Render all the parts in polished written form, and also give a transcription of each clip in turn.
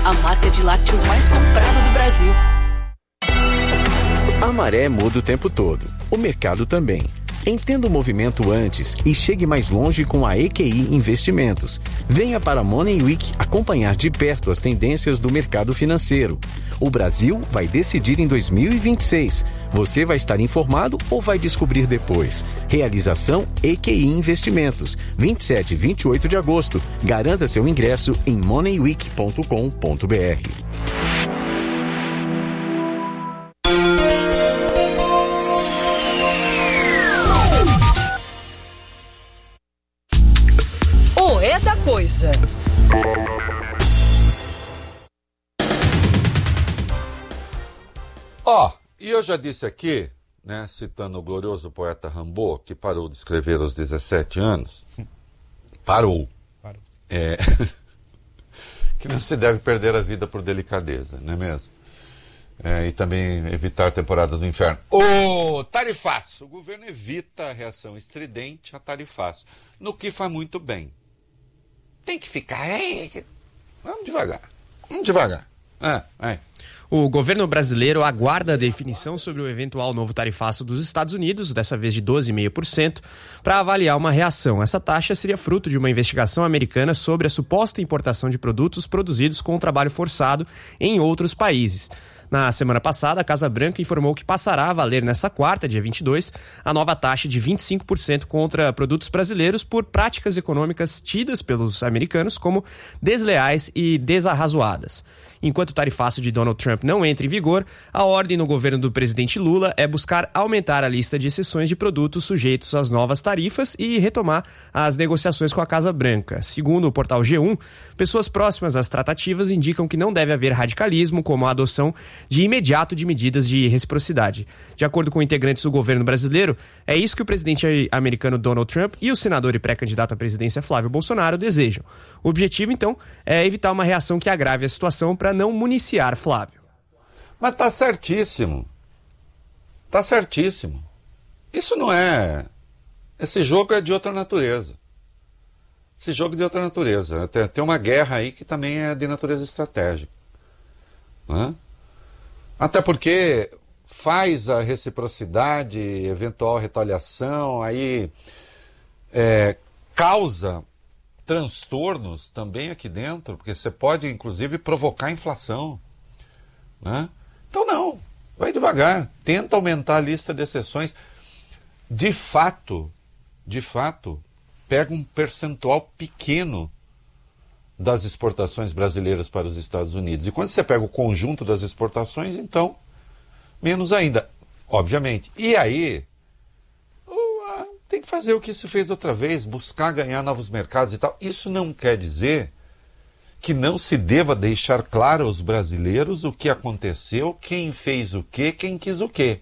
a marca de lácteos mais comprada do Brasil. A maré muda o tempo todo, o mercado também. Entenda o movimento antes e chegue mais longe com a EQI Investimentos. Venha para a Money Week acompanhar de perto as tendências do mercado financeiro. O Brasil vai decidir em 2026. Você vai estar informado ou vai descobrir depois? Realização EQI Investimentos, 27 e 28 de agosto. Garanta seu ingresso em moneyweek.com.br. Da coisa. E eu já disse aqui, né, citando o glorioso poeta Rimbaud, que parou de escrever aos 17 anos, parou. Que não se deve perder a vida por delicadeza, não é mesmo? E também evitar temporadas no inferno. Tarifaço! O governo evita a reação estridente a tarifaço, no que faz muito bem. Tem que ficar. Vamos devagar. O governo brasileiro aguarda a definição sobre o eventual novo tarifaço dos Estados Unidos, dessa vez de 12,5%, para avaliar uma reação. Essa taxa seria fruto de uma investigação americana sobre a suposta importação de produtos produzidos com trabalho forçado em outros países. Na semana passada, a Casa Branca informou que passará a valer nessa quarta, dia 22, a nova taxa de 25% contra produtos brasileiros por práticas econômicas tidas pelos americanos como desleais e desarrazoadas. Enquanto o tarifaço de Donald Trump não entra em vigor, a ordem no governo do presidente Lula é buscar aumentar a lista de exceções de produtos sujeitos às novas tarifas e retomar as negociações com a Casa Branca. Segundo o portal G1, pessoas próximas às tratativas indicam que não deve haver radicalismo, como a adoção de imediato de medidas de reciprocidade. De acordo com integrantes do governo brasileiro, é isso que o presidente americano Donald Trump e o senador e pré-candidato à presidência Flávio Bolsonaro desejam. O objetivo, então, é evitar uma reação que agrave a situação para não municiar Flávio. Mas tá certíssimo. Isso não é... Esse jogo é de outra natureza. Tem uma guerra aí que também é de natureza estratégica. Né? Até porque faz a reciprocidade, eventual retaliação, aí causa transtornos também aqui dentro, porque você pode, inclusive, provocar inflação. Né? Então, não. Vai devagar. Tenta aumentar a lista de exceções. De fato, pega um percentual pequeno das exportações brasileiras para os Estados Unidos. E quando você pega o conjunto das exportações, então, menos ainda, obviamente. E aí, tem que fazer o que se fez outra vez, buscar ganhar novos mercados e tal. Isso não quer dizer que não se deva deixar claro aos brasileiros o que aconteceu, quem fez o quê, quem quis o quê.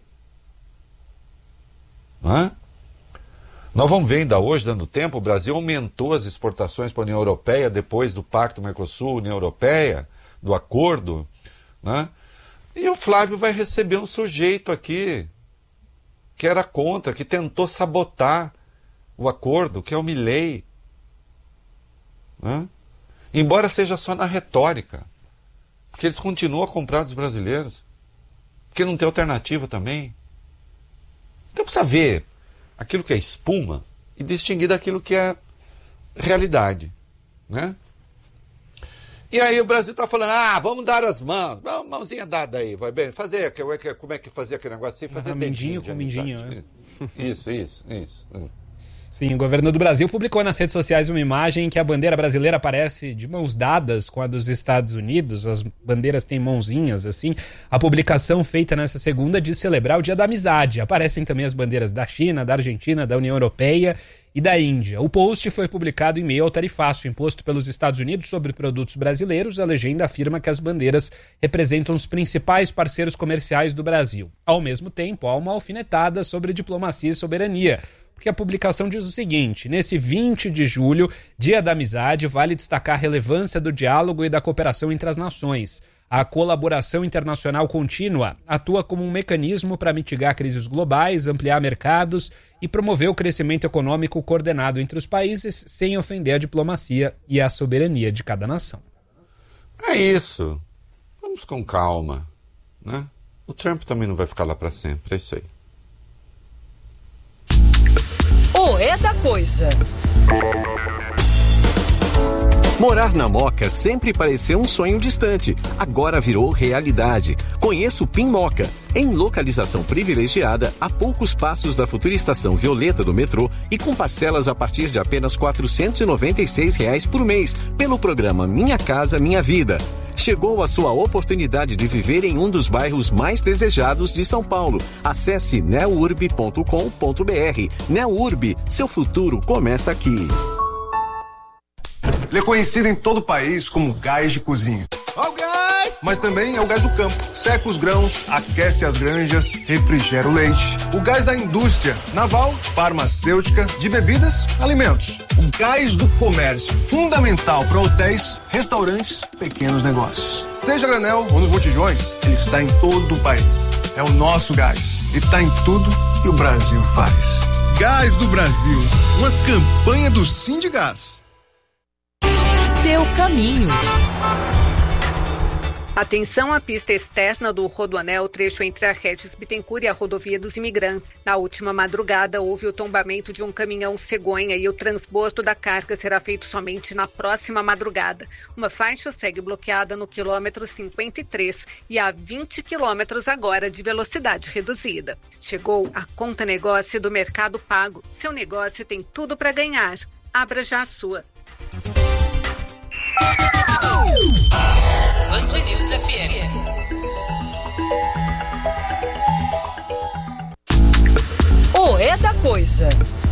Não é? Nós vamos ver ainda hoje, dando tempo, o Brasil aumentou as exportações para a União Europeia depois do Pacto Mercosul-União Europeia, do acordo, né? E o Flávio vai receber um sujeito aqui que era contra, que tentou sabotar o acordo, que é o Milei. Né? Embora seja só na retórica, porque eles continuam a comprar dos brasileiros, porque não tem alternativa também. Então precisa ver aquilo que é espuma e distinguir daquilo que é realidade, né? E aí o Brasil está falando, vamos dar as mãos, mãozinha dada aí, vai bem, fazer, como é que fazia aquele negócio assim, fazer mindinho com mindinho, né? Isso. Sim, o governo do Brasil publicou nas redes sociais uma imagem em que a bandeira brasileira aparece de mãos dadas com a dos Estados Unidos, as bandeiras têm mãozinhas assim. A publicação feita nessa segunda diz celebrar o Dia da Amizade. Aparecem também as bandeiras da China, da Argentina, da União Europeia e da Índia. O post foi publicado em meio ao tarifaço imposto pelos Estados Unidos sobre produtos brasileiros. A legenda afirma que as bandeiras representam os principais parceiros comerciais do Brasil. Ao mesmo tempo, há uma alfinetada sobre diplomacia e soberania, porque a publicação diz o seguinte: nesse 20 de julho, Dia da Amizade, vale destacar a relevância do diálogo e da cooperação entre as nações. A colaboração internacional contínua atua como um mecanismo para mitigar crises globais, ampliar mercados e promover o crescimento econômico coordenado entre os países, sem ofender a diplomacia e a soberania de cada nação. É isso. Vamos com calma, né? O Trump também não vai ficar lá para sempre, é isso aí. O É da Coisa. Morar na Moca sempre pareceu um sonho distante, agora virou realidade. Conheça o PIN Moca, em localização privilegiada, a poucos passos da futura estação Violeta do metrô e com parcelas a partir de apenas R$ 496 por mês, pelo programa Minha Casa Minha Vida. Chegou a sua oportunidade de viver em um dos bairros mais desejados de São Paulo. Acesse neurb.com.br. Neurb, seu futuro começa aqui. Ele é conhecido em todo o país como gás de cozinha. Ó o gás! Mas também é o gás do campo. Seca os grãos, aquece as granjas, refrigera o leite. O gás da indústria naval, farmacêutica, de bebidas, alimentos. O gás do comércio, fundamental para hotéis, restaurantes, pequenos negócios. Seja granel ou nos botijões, ele está em todo o país. É o nosso gás e está em tudo que o Brasil faz. Gás do Brasil, uma campanha do Sindigás. Seu caminho. Atenção à pista externa do Rodoanel, trecho entre a Regis Bittencourt e a Rodovia dos Imigrantes. Na última madrugada, houve o tombamento de um caminhão cegonha e o transbordo da carga será feito somente na próxima madrugada. Uma faixa segue bloqueada no quilômetro 53 e há 20 quilômetros agora de velocidade reduzida. Chegou a conta negócio do Mercado Pago. Seu negócio tem tudo para ganhar. Abra já a sua. Band News FM. O É da Coisa.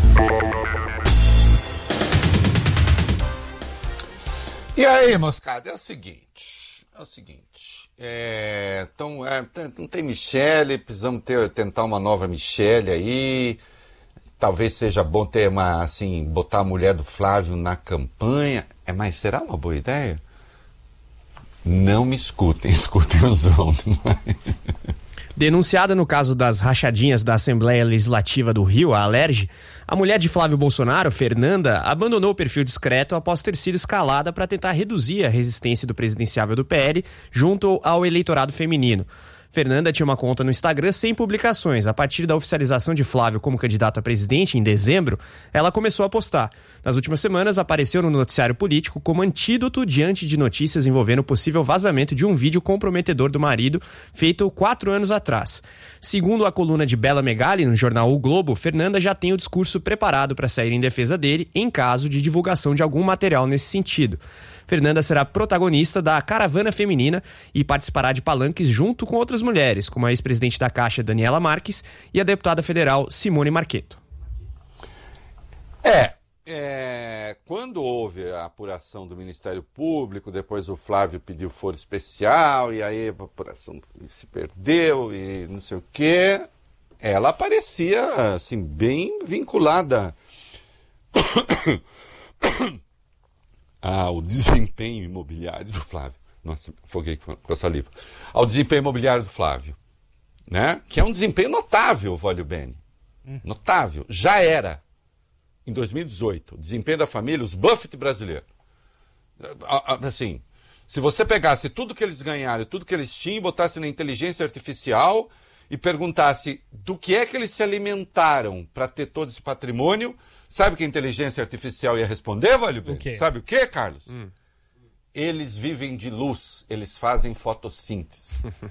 E aí, moscada, é o seguinte, não tem Michele, precisamos tentar uma nova Michele aí, talvez seja bom ter botar a mulher do Flávio na campanha, mas será uma boa ideia? Não me escutem os homens. Denunciada no caso das rachadinhas da Assembleia Legislativa do Rio, a Alerj, a mulher de Flávio Bolsonaro, Fernanda, abandonou o perfil discreto após ter sido escalada para tentar reduzir a resistência do presidenciável do PL junto ao eleitorado feminino. Fernanda tinha uma conta no Instagram sem publicações. A partir da oficialização de Flávio como candidato a presidente, em dezembro, ela começou a postar. Nas últimas semanas, apareceu no noticiário político como antídoto diante de notícias envolvendo o possível vazamento de um vídeo comprometedor do marido, feito 4 anos atrás. Segundo a coluna de Bela Megali, no jornal O Globo, Fernanda já tem o discurso preparado para sair em defesa dele em caso de divulgação de algum material nesse sentido. Fernanda será protagonista da Caravana Feminina e participará de palanques junto com outras mulheres, como a ex-presidente da Caixa, Daniela Marques, e a deputada federal, Simone Marchetto. Quando houve a apuração do Ministério Público, depois o Flávio pediu foro especial, e aí a apuração se perdeu, e não sei o quê, ela aparecia, bem vinculada ao desempenho imobiliário do Flávio. Nossa, foguei com a saliva. Ao desempenho imobiliário do Flávio, né? Que é um desempenho notável, Vólio Bene. Notável. Já era, em 2018, o desempenho da família, os Buffett brasileiros. Se você pegasse tudo que eles ganharam, tudo que eles tinham, botasse na inteligência artificial e perguntasse do que é que eles se alimentaram para ter todo esse patrimônio, sabe o que a inteligência artificial ia responder, Vólio? Sabe o que, Carlos? Eles vivem de luz, eles fazem fotossíntese.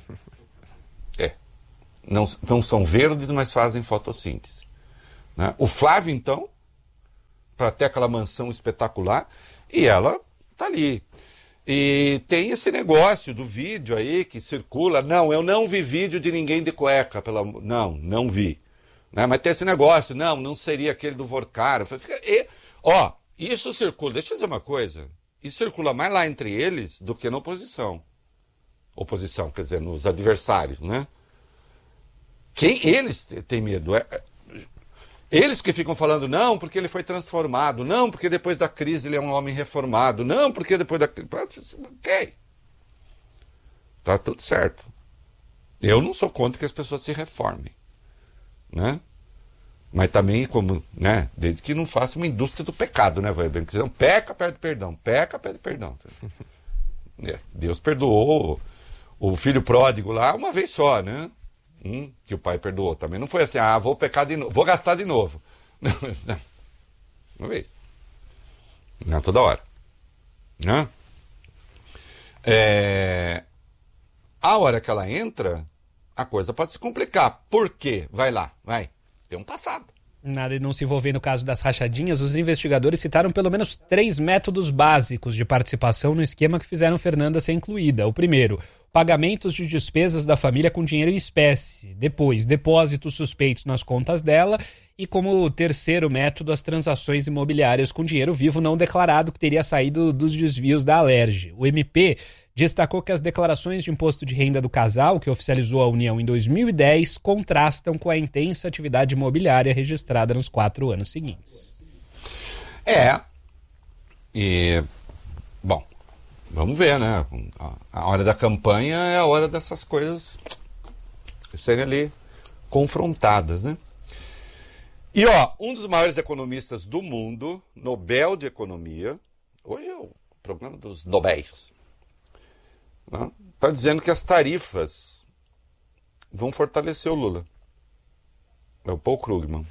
Não são verdes, mas fazem fotossíntese. Né? O Flávio, então, para ter aquela mansão espetacular, e ela tá ali. E tem esse negócio do vídeo aí que circula. Não, eu não vi vídeo de ninguém de cueca. Não vi. Né? Mas tem esse negócio. Não seria aquele do Vorcara. Isso circula. Deixa eu dizer uma coisa. Isso circula mais lá entre eles do que na oposição. Oposição, quer dizer, nos adversários, né? Quem eles têm medo? Eles que ficam falando, não, porque ele foi transformado, não, porque depois da crise ele é um homem reformado, não, porque depois da crise... Ok. Tá tudo certo. Eu não sou contra que as pessoas se reformem, né? Mas também, como, né, desde que não faça uma indústria do pecado, né, vai bem? Peca, pede perdão, peca, pede perdão. Deus perdoou o filho pródigo lá uma vez só, né? Que o pai perdoou. Também não foi assim, vou pecar de novo, vou gastar de novo. Não. Uma vez. Não toda hora. Né? A hora que ela entra, a coisa pode se complicar. Por quê? Vai lá, vai. Tem um passado. Nada de não se envolver no caso das rachadinhas, os investigadores citaram pelo menos 3 métodos básicos de participação no esquema que fizeram Fernanda ser incluída. O primeiro, pagamentos de despesas da família com dinheiro em espécie. Depois, depósitos suspeitos nas contas dela. E como terceiro método, as transações imobiliárias com dinheiro vivo não declarado que teria saído dos desvios da Alerj. O MP destacou que as declarações de imposto de renda do casal, que oficializou a união em 2010, contrastam com a intensa atividade imobiliária registrada nos 4 anos seguintes. Bom, vamos ver, né? A hora da campanha é a hora dessas coisas serem ali confrontadas, né? E, um dos maiores economistas do mundo, Nobel de Economia, hoje é o programa dos Nobéis, está dizendo que as tarifas vão fortalecer o Lula. É o Paul Krugman.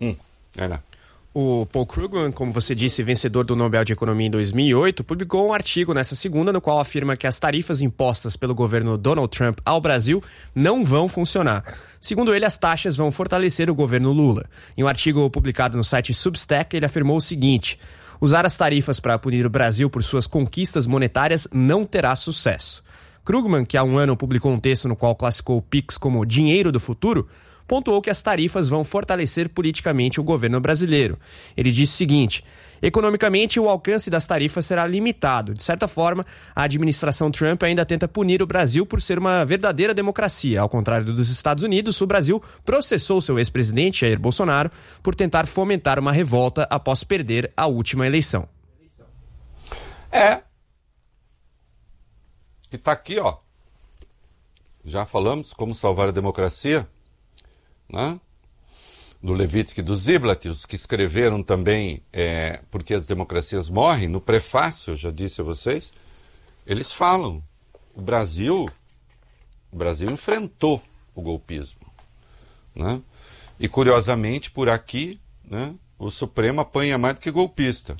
O Paul Krugman, como você disse, vencedor do Nobel de Economia em 2008, publicou um artigo nessa segunda no qual afirma que as tarifas impostas pelo governo Donald Trump ao Brasil não vão funcionar. Segundo ele, as taxas vão fortalecer o governo Lula. Em um artigo publicado no site Substack, ele afirmou o seguinte: usar as tarifas para punir o Brasil por suas conquistas monetárias não terá sucesso. Krugman, que há um ano publicou um texto no qual classificou o PIX como dinheiro do futuro, pontuou que as tarifas vão fortalecer politicamente o governo brasileiro. Ele disse o seguinte: economicamente, o alcance das tarifas será limitado. De certa forma, a administração Trump ainda tenta punir o Brasil por ser uma verdadeira democracia. Ao contrário dos Estados Unidos, o Brasil processou seu ex-presidente, Jair Bolsonaro, por tentar fomentar uma revolta após perder a última eleição. Que tá aqui, já falamos como salvar a democracia, né? Do Levitsky e do Ziblatt, os que escreveram também Porque as Democracias Morrem, no prefácio, eu já disse a vocês, eles falam, o Brasil enfrentou o golpismo, né? E curiosamente, por aqui, né, o Supremo apanha mais do que golpista.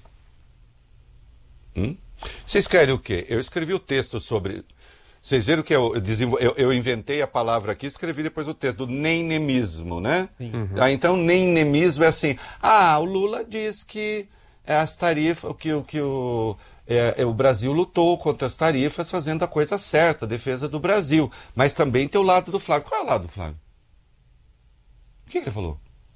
Vocês querem o quê? Eu escrevi o texto sobre... Vocês viram que eu inventei a palavra aqui, escrevi depois o texto do neynemismo, né? Sim. Então, neynemismo é assim, o Lula diz que as tarifas, o Brasil lutou contra as tarifas fazendo a coisa certa, a defesa do Brasil. Mas também tem o lado do Flávio. Qual é o lado do Flávio? O que ele falou?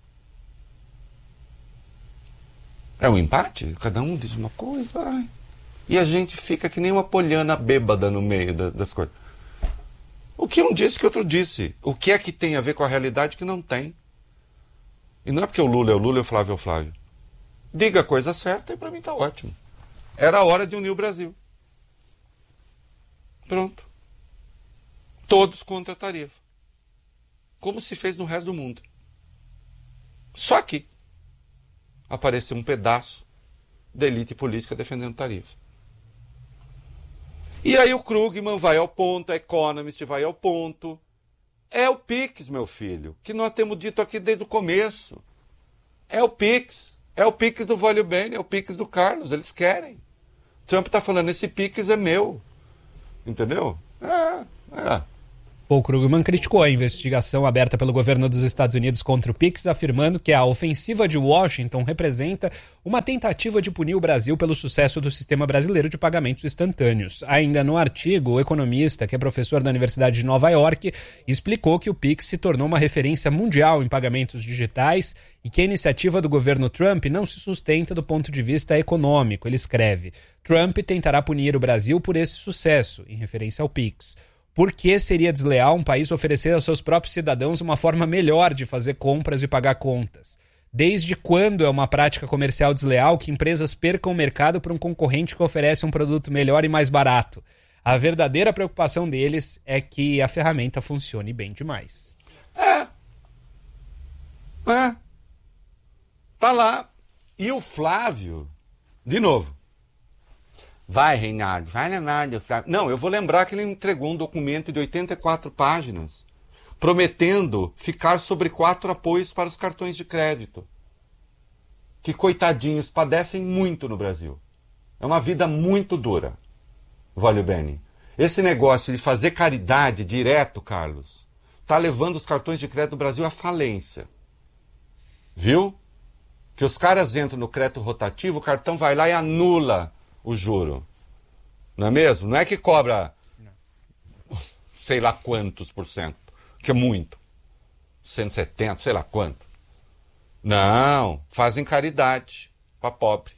É um empate? Cada um diz uma coisa, e a gente fica que nem uma polhana bêbada no meio das coisas. O que um disse que outro disse. O que é que tem a ver com a realidade que não tem? E não é porque o Lula é o Lula e o Flávio é o Flávio. Diga a coisa certa e para mim está ótimo. Era a hora de unir o Brasil. Pronto. Todos contra a tarifa. Como se fez no resto do mundo. Só que apareceu um pedaço da elite política defendendo tarifa. E aí o Krugman vai ao ponto, a Economist vai ao ponto. É o PIX, meu filho, que nós temos dito aqui desde o começo. É o PIX. É o PIX do Vólio Bene, é o PIX do Carlos, eles querem. Trump está falando, esse PIX é meu. Entendeu? Paul Krugman criticou a investigação aberta pelo governo dos Estados Unidos contra o PIX, afirmando que a ofensiva de Washington representa uma tentativa de punir o Brasil pelo sucesso do sistema brasileiro de pagamentos instantâneos. Ainda no artigo, o economista, que é professor da Universidade de Nova York, explicou que o PIX se tornou uma referência mundial em pagamentos digitais e que a iniciativa do governo Trump não se sustenta do ponto de vista econômico. Ele escreve: Trump tentará punir o Brasil por esse sucesso, em referência ao PIX. Por que seria desleal um país oferecer aos seus próprios cidadãos uma forma melhor de fazer compras e pagar contas? Desde quando é uma prática comercial desleal que empresas percam o mercado para um concorrente que oferece um produto melhor e mais barato? A verdadeira preocupação deles é que a ferramenta funcione bem demais. Tá lá. E o Flávio, de novo, Vai, Reinaldo, vai Reinaldo. Não, eu vou lembrar que ele entregou um documento de 84 páginas, prometendo ficar sobre 4 apoios para os cartões de crédito. Que, coitadinhos, padecem muito no Brasil. É uma vida muito dura. Voglio bene. Esse negócio de fazer caridade direto, Carlos, está levando os cartões de crédito do Brasil à falência. Viu? Que os caras entram no crédito rotativo, o cartão vai lá e anula o juro. Não é mesmo? Não é que cobra sei lá quantos %, que é muito. 170, sei lá quanto. Não, fazem caridade para pobre.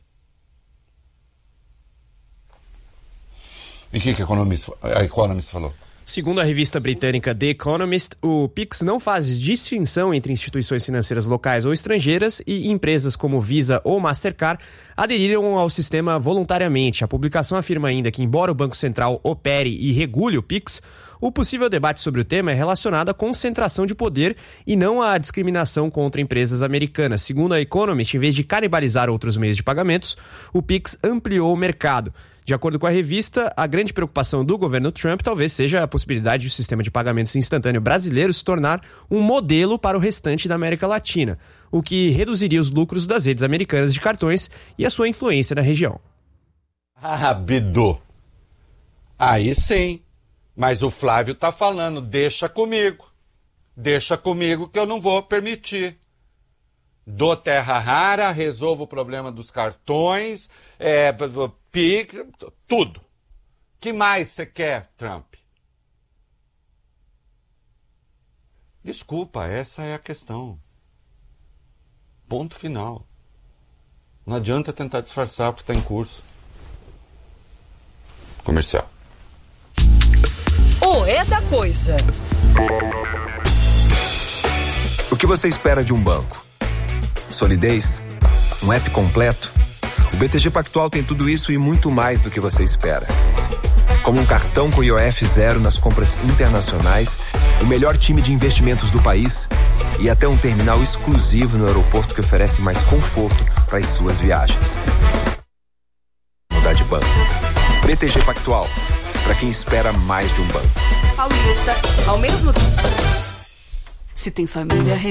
E o que a Economist falou? Segundo a revista britânica The Economist, o Pix não faz distinção entre instituições financeiras locais ou estrangeiras e empresas como Visa ou Mastercard aderiram ao sistema voluntariamente. A publicação afirma ainda que, embora o Banco Central opere e regule o Pix, o possível debate sobre o tema é relacionado à concentração de poder e não à discriminação contra empresas americanas. Segundo a Economist, em vez de canibalizar outros meios de pagamentos, o Pix ampliou o mercado. De acordo com a revista, a grande preocupação do governo Trump talvez seja a possibilidade de o sistema de pagamentos instantâneo brasileiro se tornar um modelo para o restante da América Latina, o que reduziria os lucros das redes americanas de cartões e a sua influência na região. Ah, Bidu. Aí sim. Mas o Flávio está falando, deixa comigo que eu não vou permitir. Dou terra rara, resolvo o problema dos cartões, Pix, tudo. Que mais você quer, Trump? Desculpa, essa é a questão. Ponto final. Não adianta tentar disfarçar porque está em curso. Comercial. O É da Coisa. O que você espera de um banco? Solidez? Um app completo? O BTG Pactual tem tudo isso e muito mais do que você espera. Como um cartão com IOF zero nas compras internacionais, o melhor time de investimentos do país e até um terminal exclusivo no aeroporto que oferece mais conforto para as suas viagens. Mudar de banco. BTG Pactual, para quem espera mais de um banco. Paulista, ao mesmo tempo. Se tem família